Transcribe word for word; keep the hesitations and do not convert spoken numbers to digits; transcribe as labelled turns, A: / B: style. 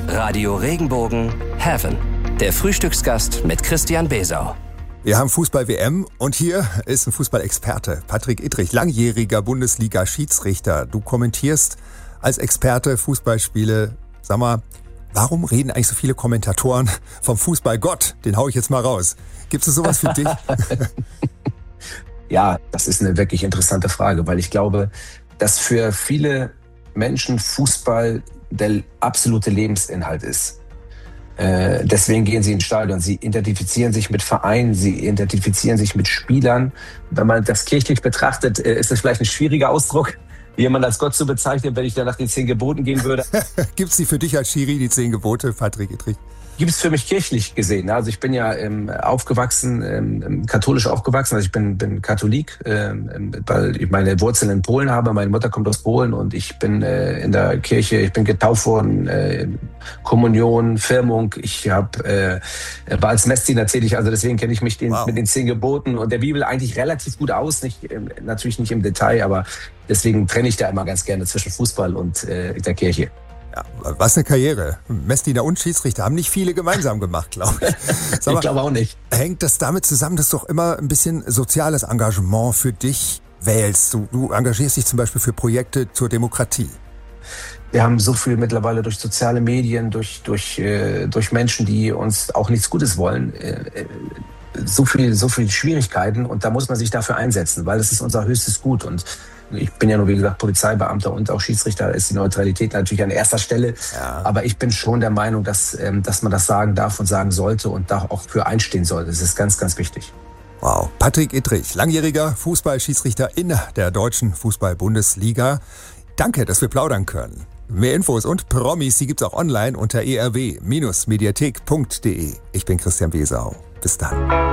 A: Radio Regenbogen Heaven. Der Frühstücksgast mit Christian Besau.
B: Wir haben Fußball-W M und hier ist ein Fußballexperte, Patrick Ittrich, langjähriger Bundesliga-Schiedsrichter. Du kommentierst als Experte Fußballspiele. Sag mal, warum reden eigentlich so viele Kommentatoren vom Fußballgott? Den hau ich jetzt mal raus. Gibt es sowas für dich?
C: Ja, das ist eine wirklich interessante Frage, weil ich glaube, dass für viele Menschen Fußball der absolute Lebensinhalt ist. Äh, deswegen gehen sie ins Stadion. Sie identifizieren sich mit Vereinen, sie identifizieren sich mit Spielern. Wenn man das kirchlich betrachtet, äh, ist das vielleicht ein schwieriger Ausdruck, jemand als Gott zu bezeichnen, wenn ich da nach den zehn Geboten gehen würde.
B: Gibt es die für dich als Schiri, die zehn Gebote, Patrick Ittrich?
C: Gibt es für mich kirchlich gesehen. Also ich bin ja ähm, aufgewachsen, ähm, katholisch aufgewachsen, also ich bin, bin Katholik, ähm, weil ich meine Wurzeln in Polen habe. Meine Mutter kommt aus Polen und ich bin äh, in der Kirche, ich bin getauft worden, äh, Kommunion, Firmung. Ich habe äh, war als Messdiener tätig, also deswegen kenne ich mich den, wow. mit den zehn Geboten und der Bibel eigentlich relativ gut aus. Nicht, äh, natürlich nicht im Detail, aber deswegen trenne ich da immer ganz gerne zwischen Fußball und äh, der Kirche.
B: Ja, was eine Karriere. Messdiener und Schiedsrichter haben nicht viele gemeinsam gemacht, glaube ich. Sag mal,
C: ich glaube auch nicht.
B: Hängt das damit zusammen, dass du doch immer ein bisschen soziales Engagement für dich wählst? Du, du engagierst dich zum Beispiel für Projekte zur Demokratie.
C: Wir haben so viel mittlerweile durch soziale Medien, durch, durch, äh, durch Menschen, die uns auch nichts Gutes wollen, äh, so viel, so viel Schwierigkeiten und da muss man sich dafür einsetzen, weil das ist unser höchstes Gut und ich bin ja nur, wie gesagt, Polizeibeamter und auch Schiedsrichter, da ist die Neutralität natürlich an erster Stelle. Ja. Aber ich bin schon der Meinung, dass, ähm, dass man das sagen darf und sagen sollte und da auch für einstehen sollte. Das ist ganz, ganz wichtig.
B: Wow. Patrick Ittrich, langjähriger Fußballschiedsrichter in der deutschen Fußball-Bundesliga. Danke, dass wir plaudern können. Mehr Infos und Promis, die gibt's auch online unter e r w Bindestrich mediathek punkt d e. Ich bin Christian Besau. Bis dann.